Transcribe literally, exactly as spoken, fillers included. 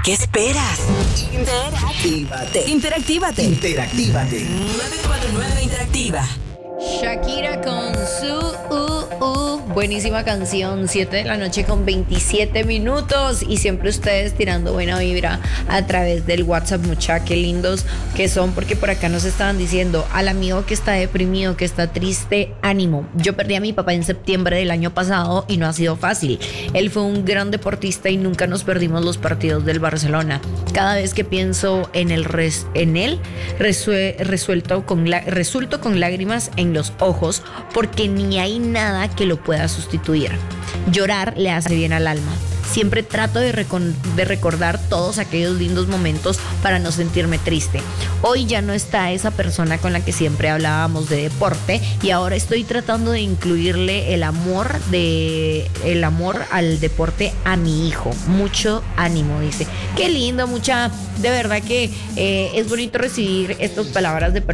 ¿Qué esperas? Interactívate. Interactívate. Interactívate. nueve cuatro nueve Interactiva. Shakira con su uh, uh, buenísima canción, siete de la noche con veintisiete minutos y siempre ustedes tirando buena vibra a través del WhatsApp. Mucha, qué lindos que son, porque por acá nos estaban diciendo al amigo que está deprimido, que está triste, ánimo. Yo perdí a mi papá en septiembre del año pasado y no ha sido fácil. Él fue un gran deportista y nunca nos perdimos los partidos del Barcelona. Cada vez que pienso en, el res, en él, resue, resuelto con la, resulto con lágrimas en los ojos, porque ni hay nada que lo pueda sustituir. Llorar le hace bien al alma. Siempre trato de, recon- de recordar todos aquellos lindos momentos para no sentirme triste. Hoy ya no está esa persona con la que siempre hablábamos de deporte y ahora estoy tratando de incluirle el amor de el amor al deporte a mi hijo. Mucho ánimo, dice. Qué lindo, mucha. De verdad que eh, es bonito recibir estas palabras de personas